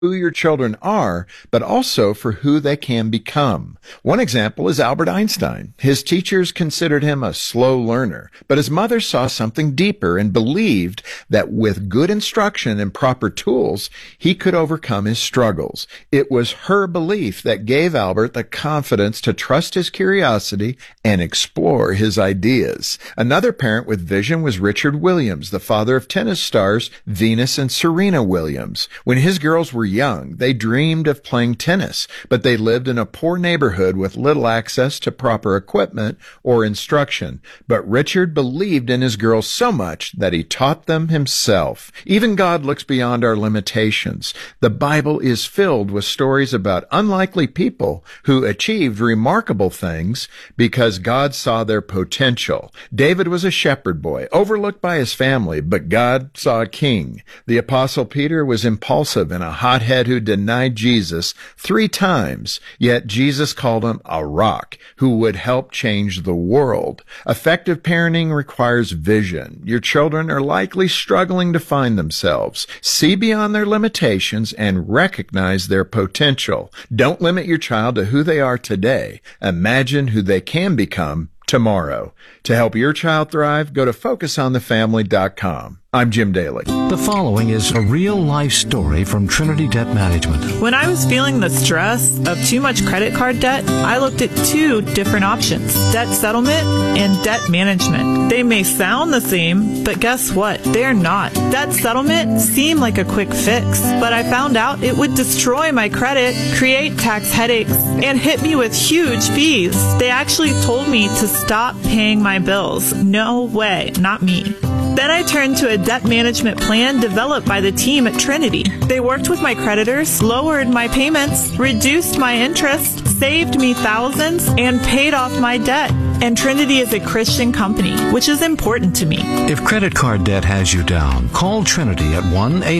who your children are, but also for who they can become. One example is Albert Einstein. His teachers considered him a slow learner, but his mother saw something deeper and believed that with good instruction and proper tools, he could overcome his struggles. It was her belief that gave Albert the confidence to trust his curiosity and explore his ideas. Another parent with vision was Richard Williams, the father of tennis stars Venus and Serena Williams. When his girls were young, they dreamed of playing tennis, but they lived in a poor neighborhood with little access to proper equipment or instruction. But Richard believed in his girls so much that he taught them himself. Even God looks beyond our limitations. The Bible is filled with stories about unlikely people who achieved remarkable things because God saw their potential. David was a shepherd boy, overlooked by his family, but God saw a king. The Apostle Peter was impulsive and a hothead who denied Jesus 3 times, yet Jesus called him a rock who would help change the world. Effective parenting requires vision. Your children are likely struggling to find themselves. See beyond their limitations and recognize their potential. Don't limit your child to who they are today. Imagine who they can become tomorrow. To help your child thrive, go to FocusOnTheFamily.com. I'm Jim Daly. The following is a real-life story from Trinity Debt Management. When I was feeling the stress of too much credit card debt, I looked at 2 different options: debt settlement and debt management. They may sound the same, but guess what? They're not. Debt settlement seemed like a quick fix, but I found out it would destroy my credit, create tax headaches, and hit me with huge fees. They actually told me to stop paying my bills. No way, not me. Then I turned to a debt management plan developed by the team at Trinity. They worked with my creditors, lowered my payments, reduced my interest, saved me thousands, and paid off my debt. And Trinity is a Christian company, which is important to me. If credit card debt has you down, call Trinity at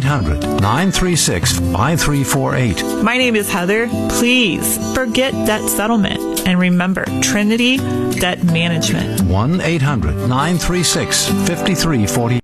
1-800-936-5348. My name is Heather. Please forget debt settlement and remember Trinity Debt Management. 1-800-936-5348.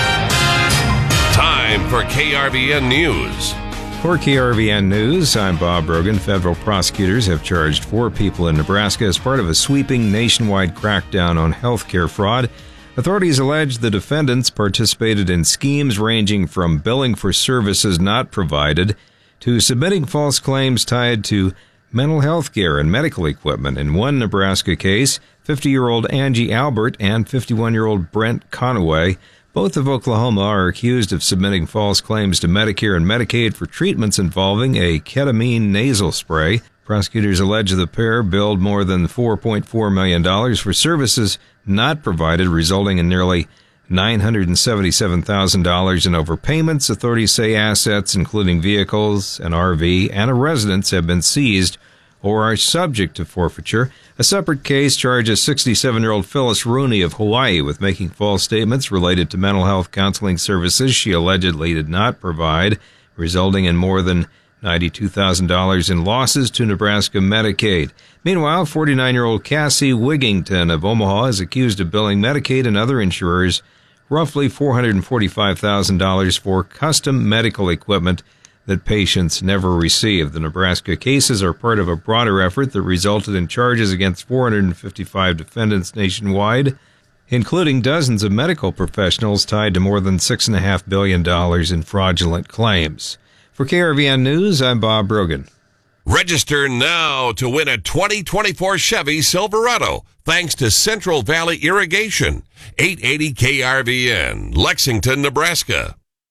Time for KRVN News. For KRVN News, I'm Bob Brogan. Federal prosecutors have charged 4 people in Nebraska as part of a sweeping nationwide crackdown on healthcare fraud. Authorities allege the defendants participated in schemes ranging from billing for services not provided to submitting false claims tied to mental health care and medical equipment. In one Nebraska case, 50-year-old Angie Albert and 51-year-old Brent Conaway, both of Oklahoma, are accused of submitting false claims to Medicare and Medicaid for treatments involving a ketamine nasal spray. Prosecutors allege the pair billed more than $4.4 million for services not provided, resulting in nearly $977,000 in overpayments. Authorities say assets, including vehicles, an RV, and a residence, have been seized or are subject to forfeiture. A separate case charges 67-year-old Phyllis Rooney of Hawaii with making false statements related to mental health counseling services she allegedly did not provide, resulting in more than $92,000 in losses to Nebraska Medicaid. Meanwhile, 49-year-old Cassie Wigington of Omaha is accused of billing Medicaid and other insurers roughly $445,000 for custom medical equipment that patients never received. The Nebraska cases are part of a broader effort that resulted in charges against 455 defendants nationwide, including dozens of medical professionals tied to more than $6.5 billion in fraudulent claims. For KRVN News, I'm Bob Brogan. Register now to win a 2024 Chevy Silverado, thanks to Central Valley Irrigation. 880 KRVN, Lexington, Nebraska.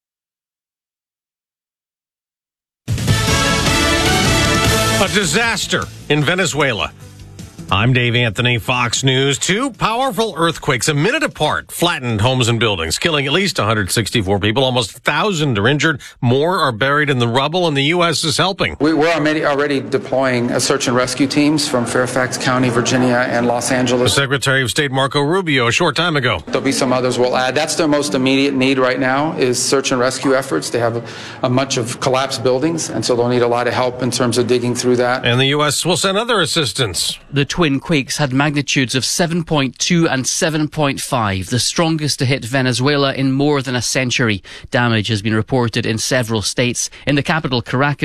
A disaster in Venezuela. I'm Dave Anthony, Fox News. 2 powerful earthquakes, a minute apart, flattened homes and buildings, killing at least 164 people. Almost 1,000 are injured. More are buried in the rubble, and the U.S. is helping. We're already deploying search and rescue teams from Fairfax County, Virginia, and Los Angeles. The Secretary of State Marco Rubio a short time ago. There'll be some others we'll add. That's their most immediate need right now is search and rescue efforts. They have a bunch of collapsed buildings, and so they'll need a lot of help in terms of digging through that. And the U.S. will send other assistance. The twin quakes had magnitudes of 7.2 and 7.5, the strongest to hit Venezuela in more than a century. Damage has been reported in several states. In the capital, Caracas,